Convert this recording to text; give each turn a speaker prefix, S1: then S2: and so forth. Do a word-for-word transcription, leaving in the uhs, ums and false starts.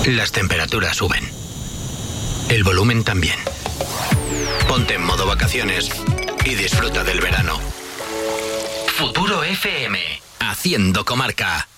S1: Las temperaturas suben. El volumen también. Ponte en modo vacaciones y disfruta del verano. Futuro F M, haciendo comarca.